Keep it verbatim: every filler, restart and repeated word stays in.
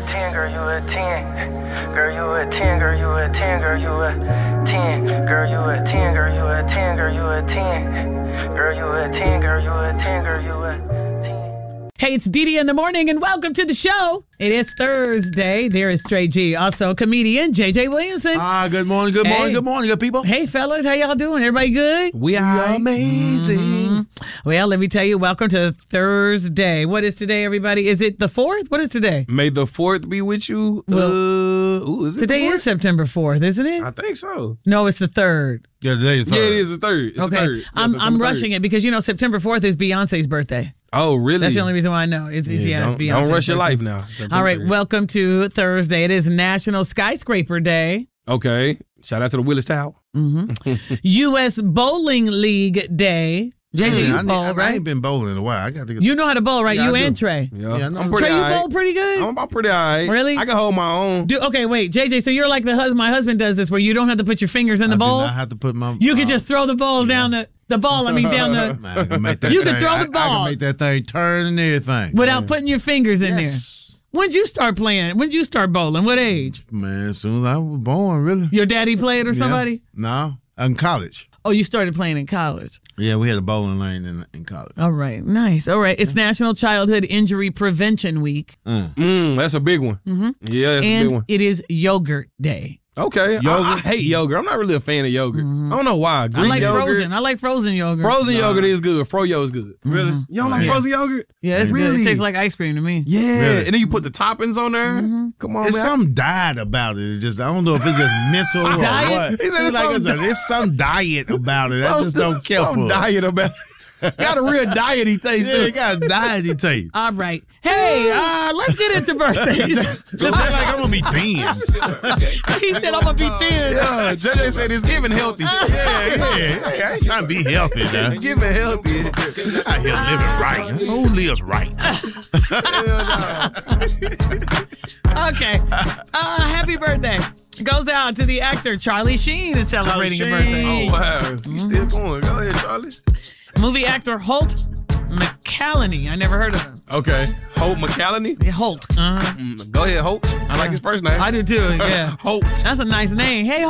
ten, girl, you a ten. Girl, you a ten, girl, you a ten, girl, you a ten. Girl, you a ten, girl, you a ten, girl, you a ten. Girl, you a ten, girl, you a ten, girl, you a ten. Hey, it's Dee Dee in the morning, and welcome to the show. It is Thursday. There is Trey G, also comedian J J Williamson. Ah, good morning, good morning, Hey. good morning, good people. Hey, fellas, how y'all doing? Everybody good? We are amazing. Mm-hmm. Well, let me tell you, welcome to Thursday. What is today, everybody? Is it the fourth? What is today? May the fourth be with you. Well, uh, ooh, is it Today the is fourth? September fourth, isn't it? I think so. No, it's the third. Yeah, today is Yeah, it is the third. It's Okay, the third. Yeah, I'm September I'm third. rushing it because, you know, September fourth is Beyonce's birthday. Oh, really? That's the only reason why I know. It's, it's Yeah, yeah, it's don't, Beyonce's don't rush your birthday. life now. September All right, third. welcome to Thursday. It is National Skyscraper Day. Okay. Shout out to the Willis Tower. U S Bowling League Day. J J, Yeah, you I, need- bowl, I, I right? ain't been bowling in a while. I got to get. You know how to bowl, right? Yeah, you I and do. Trey. Yeah, Yeah, I know. I'm pretty Trey, you all right. bowl pretty good? I'm about pretty all right. Really? I can hold my own. Do, okay, wait, J J, so you're like the husband. My husband does this where you don't have to put your fingers in the I bowl. do not have to put my. You can uh, just throw the ball down the, the ball, I mean, down the, Man, I can make that You can thing- throw the I- I, ball. can make that thing turn and everything. without putting your fingers in Yes. there. When'd you start playing? When'd you start bowling? What age? Man, as soon as I was born, really. Your daddy played or somebody? Yeah. No, in college. Oh, you started playing in college. Yeah, we had a bowling lane in in college. All right, nice. All right, it's National Childhood Injury Prevention Week, Uh, Mm, that's a big one. Mm-hmm. Yeah, that's a big and one. it is Yogurt Day. Okay. Yogurt? I, I hate yogurt. I'm not really a fan of yogurt. I don't know why. I Greek like yogurt, frozen. I like frozen yogurt. Frozen yogurt is good. Froyo is good. really? You don't like Yeah. frozen yogurt? Yeah, it's good. Really? It tastes like ice cream to me. Yeah. Really? And then you put the toppings on there. Mm-hmm. Come on, It's man. some diet about it. It's just I don't know if it's just mental or Diet? what. He said Seems it's like some it's, a, di- it's some diet about it. I Some- just don't care some for it. diet about Got a real diety taste. Yeah, too. it got a diety taste. All right. Hey, uh, let's get into birthdays. Just feel like I'm gonna be thin. He said I'm going to be thin. Yeah, J J said it's giving healthy. Yeah, yeah. Hey, I ain't trying to be healthy now. It's giving healthy. Out here living right. Who lives right? Okay. Uh, happy birthday. Goes out to the actor Charlie Sheen is celebrating a birthday. Oh, wow. You still going. Go ahead, Charlie. Movie actor Holt McCallany. I never heard of him. Okay. Hope McCallany. Yeah, Holt. Uh-huh. Mm, go ahead, Hope. I like his first name. I do too, yeah. Hope. That's a nice name. Hey,